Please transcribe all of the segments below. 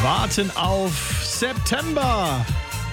warten auf September,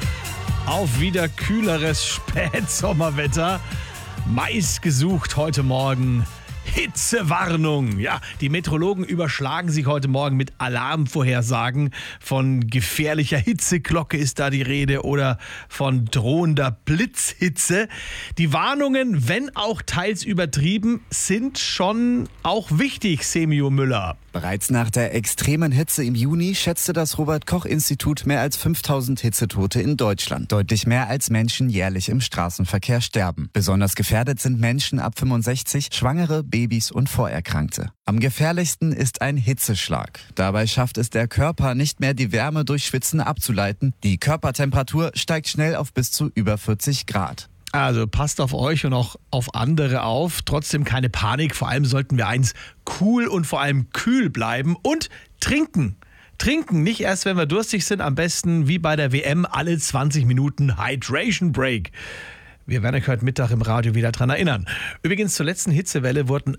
auf wieder kühleres Spätsommerwetter. Meist gesucht heute Morgen Hitzewarnung. Ja, die Meteorologen überschlagen sich heute Morgen mit Alarmvorhersagen. Von gefährlicher Hitzeglocke ist da die Rede oder von drohender Blitzhitze. Die Warnungen, wenn auch teils übertrieben, sind schon auch wichtig, Semio Müller. Bereits nach der extremen Hitze im Juni schätzte das Robert-Koch-Institut mehr als 5000 Hitzetote in Deutschland. Deutlich mehr als Menschen jährlich im Straßenverkehr sterben. Besonders gefährdet sind Menschen ab 65, Schwangere, Babys und Vorerkrankte. Am gefährlichsten ist ein Hitzeschlag. Dabei schafft es der Körper nicht mehr, die Wärme durch Schwitzen abzuleiten. Die Körpertemperatur steigt schnell auf bis zu über 40 Grad. Also passt auf euch und auch auf andere auf. Trotzdem keine Panik. Vor allem sollten wir cool und vor allem kühl bleiben und trinken. Trinken, nicht erst, wenn wir durstig sind. Am besten wie bei der WM alle 20 Minuten Hydration Break. Wir werden euch heute Mittag im Radio wieder dran erinnern. Übrigens, zur letzten Hitzewelle wurden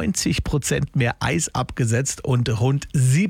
90% mehr Eis abgesetzt und rund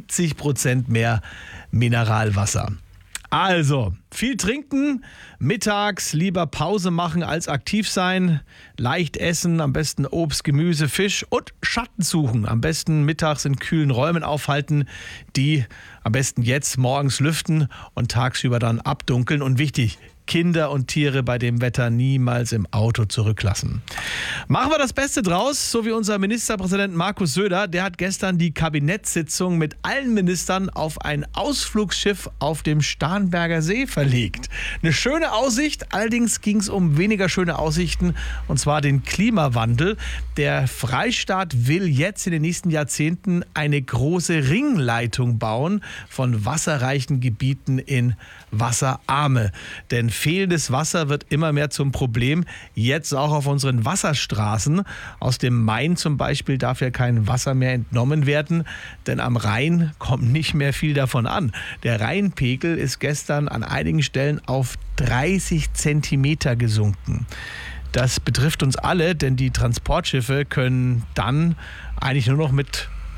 70% mehr Mineralwasser. Also, viel trinken, mittags lieber Pause machen als aktiv sein, leicht essen, am besten Obst, Gemüse, Fisch und Schatten suchen. Am besten mittags in kühlen Räumen aufhalten, die am besten jetzt morgens lüften und tagsüber dann abdunkeln. Und wichtig, Kinder und Tiere bei dem Wetter niemals im Auto zurücklassen. Machen wir das Beste draus, so wie unser Ministerpräsident Markus Söder. Der hat gestern die Kabinettssitzung mit allen Ministern auf ein Ausflugsschiff auf dem Starnberger See verlegt. Eine schöne Aussicht, allerdings ging es um weniger schöne Aussichten, und zwar den Klimawandel. Der Freistaat will jetzt in den nächsten Jahrzehnten eine große Ringleitung bauen von wasserreichen Gebieten in wasserarme. Denn fehlendes Wasser wird immer mehr zum Problem, jetzt auch auf unseren Wasserstraßen. Aus dem Main zum Beispiel darf ja kein Wasser mehr entnommen werden, denn am Rhein kommt nicht mehr viel davon an. Der Rheinpegel ist gestern an einigen Stellen auf 30 Zentimeter gesunken. Das betrifft uns alle, denn die Transportschiffe können dann eigentlich nur noch mit